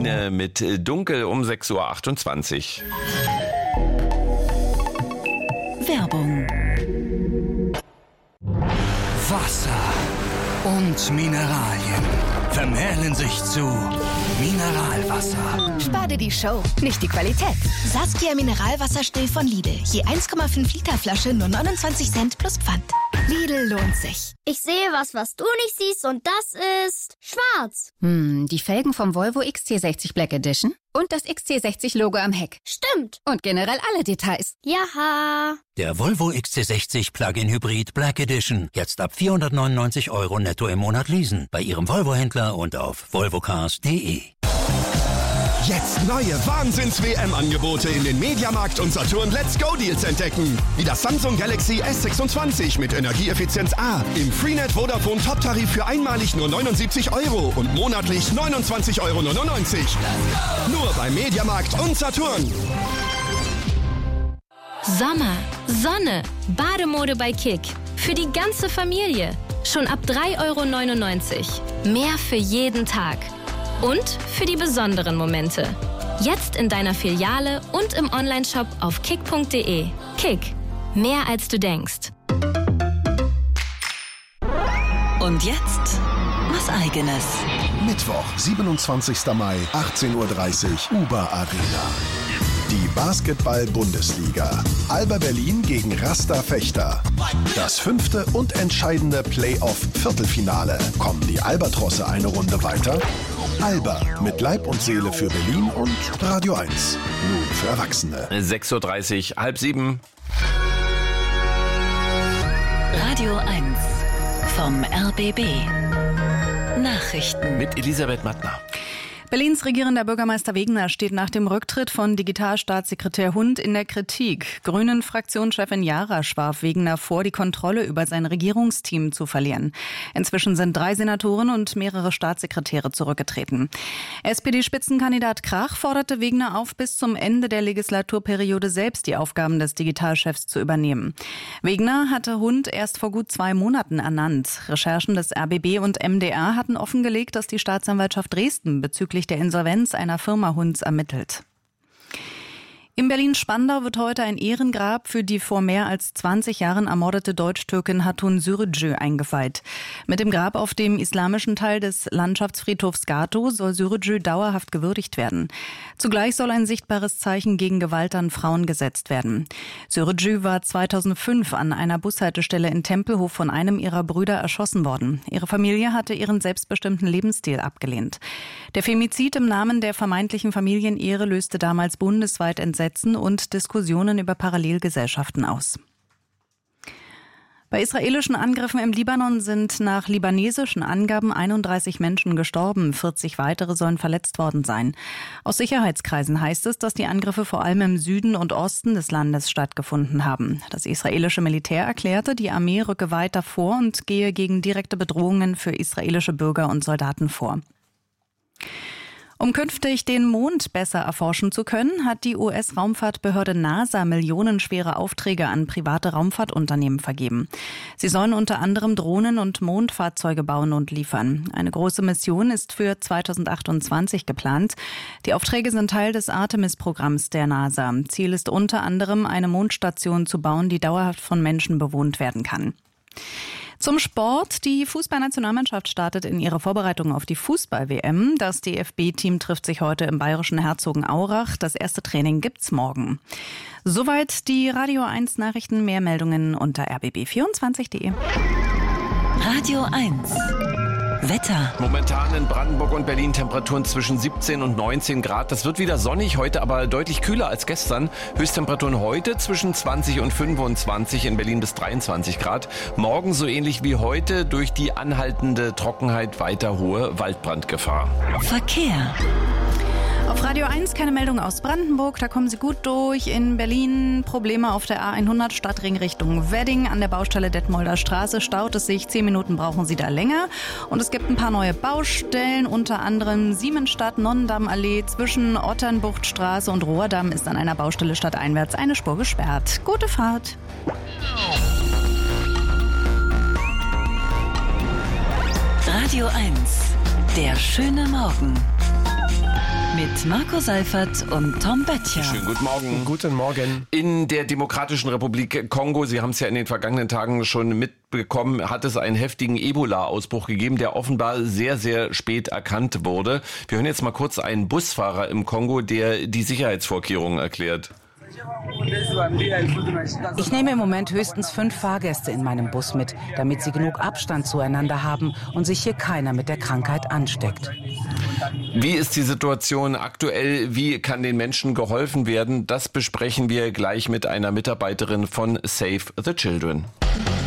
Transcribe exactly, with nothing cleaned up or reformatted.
Sabine mit Dunkel um sechs Uhr achtundzwanzig. Werbung. Wasser und Mineralien vermählen sich zu Mineralwasser. Spar dir die Show, nicht die Qualität. Saskia Mineralwasserstill von Lidl. Je eins Komma fünf Liter Flasche nur neunundzwanzig Cent plus Pfand. Lidl lohnt sich. Ich sehe was, was du nicht siehst, und das ist schwarz. Hm, die Felgen vom Volvo X C sechzig Black Edition und das X C sechzig Logo am Heck. Stimmt. Und generell alle Details. Jaha. Der Volvo X C sechzig Plug-in Hybrid Black Edition. Jetzt ab vierhundertneunundneunzig Euro netto im Monat leasen. Bei Ihrem Volvo-Händler und auf volvocars punkt de. Jetzt neue Wahnsinns-W M-Angebote in den Mediamarkt und Saturn Let's Go Deals entdecken. Wie das Samsung Galaxy S sechsundzwanzig mit Energieeffizienz A. Im Freenet Vodafone Top-Tarif für einmalig nur neunundsiebzig Euro und monatlich neunundzwanzig Euro neunundneunzig. Nur bei Mediamarkt und Saturn. Sommer, Sonne, Bademode bei Kick. Für die ganze Familie. Schon ab drei Euro neunundneunzig. Mehr für jeden Tag. Und für die besonderen Momente. Jetzt in deiner Filiale und im Onlineshop auf kick punkt de. Kick. Mehr als du denkst. Und jetzt was Eigenes. Mittwoch, siebenundzwanzigster Mai, achtzehn Uhr dreißig, Uber Arena. Die Basketball-Bundesliga. Alba Berlin gegen Rasta Fechter. Das fünfte und entscheidende Playoff-Viertelfinale. Kommen die Albatrosse eine Runde weiter? Alba mit Leib und Seele für Berlin und Radio eins. Nun für Erwachsene. sechs Uhr dreißig, halb sieben. Radio eins vom R B B. Nachrichten. Mit Elisabeth Mattner. Berlins regierender Bürgermeister Wegner steht nach dem Rücktritt von Digitalstaatssekretär Hund in der Kritik. Grünen-Fraktionschefin Jarasch warf Wegner vor, die Kontrolle über sein Regierungsteam zu verlieren. Inzwischen sind drei Senatoren und mehrere Staatssekretäre zurückgetreten. S P D-Spitzenkandidat Krach forderte Wegner auf, bis zum Ende der Legislaturperiode selbst die Aufgaben des Digitalchefs zu übernehmen. Wegner hatte Hund erst vor gut zwei Monaten ernannt. Recherchen des R B B und M D R hatten offengelegt, dass die Staatsanwaltschaft Dresden bezüglich der Insolvenz einer Firma Hunds ermittelt. In Berlin-Spandau wird heute ein Ehrengrab für die vor mehr als zwanzig Jahren ermordete Deutsch-Türkin Hatun Sürücü eingeweiht. Mit dem Grab auf dem islamischen Teil des Landschaftsfriedhofs Gato soll Sürücü dauerhaft gewürdigt werden. Zugleich soll ein sichtbares Zeichen gegen Gewalt an Frauen gesetzt werden. Sürücü war zweitausendfünf an einer Bushaltestelle in Tempelhof von einem ihrer Brüder erschossen worden. Ihre Familie hatte ihren selbstbestimmten Lebensstil abgelehnt. Der Femizid im Namen der vermeintlichen Familienehre löste damals bundesweit Entsetzen und Diskussionen über Parallelgesellschaften aus. Bei israelischen Angriffen im Libanon sind nach libanesischen Angaben einunddreißig Menschen gestorben, vierzig weitere sollen verletzt worden sein. Aus Sicherheitskreisen heißt es, dass die Angriffe vor allem im Süden und Osten des Landes stattgefunden haben. Das israelische Militär erklärte, die Armee rücke weiter vor und gehe gegen direkte Bedrohungen für israelische Bürger und Soldaten vor. Um künftig den Mond besser erforschen zu können, hat die U S-Raumfahrtbehörde NASA millionenschwere Aufträge an private Raumfahrtunternehmen vergeben. Sie sollen unter anderem Drohnen und Mondfahrzeuge bauen und liefern. Eine große Mission ist für zweitausendachtundzwanzig geplant. Die Aufträge sind Teil des Artemis-Programms der NASA. Ziel ist unter anderem, eine Mondstation zu bauen, die dauerhaft von Menschen bewohnt werden kann. Zum Sport. Die Fußballnationalmannschaft startet in ihrer Vorbereitung auf die Fußball-W M. Das D F B-Team trifft sich heute im bayerischen Herzogenaurach. Das erste Training gibt's morgen. Soweit die Radio eins Nachrichten. Mehr Meldungen unter r b b vierundzwanzig punkt de. Radio eins. Wetter. Momentan in Brandenburg und Berlin Temperaturen zwischen siebzehn und neunzehn Grad. Das wird wieder sonnig heute, aber deutlich kühler als gestern. Höchsttemperaturen heute zwischen zwanzig und fünfundzwanzig, in Berlin bis dreiundzwanzig Grad. Morgen so ähnlich wie heute, durch die anhaltende Trockenheit weiter hohe Waldbrandgefahr. Verkehr. Auf Radio eins keine Meldung aus Brandenburg, da kommen Sie gut durch. In Berlin Probleme auf der A hundert Stadtring Richtung Wedding. An der Baustelle Detmolder Straße staut es sich. Zehn Minuten brauchen Sie da länger. Und es gibt ein paar neue Baustellen, unter anderem Siemensstadt, Nonnendammallee. Zwischen Otternbuchtstraße und Rohrdamm ist an einer Baustelle stadteinwärts eine Spur gesperrt. Gute Fahrt. Radio eins. Der schöne Morgen. Mit Marco Seifert und Tom Böttcher. Schönen guten Morgen. Guten Morgen. In der Demokratischen Republik Kongo, Sie haben es ja in den vergangenen Tagen schon mitbekommen, hat es einen heftigen Ebola-Ausbruch gegeben, der offenbar sehr, sehr spät erkannt wurde. Wir hören jetzt mal kurz einen Busfahrer im Kongo, der die Sicherheitsvorkehrungen erklärt. Ich nehme im Moment höchstens fünf Fahrgäste in meinem Bus mit, damit sie genug Abstand zueinander haben und sich hier keiner mit der Krankheit ansteckt. Wie ist die Situation aktuell? Wie kann den Menschen geholfen werden? Das besprechen wir gleich mit einer Mitarbeiterin von Save the Children.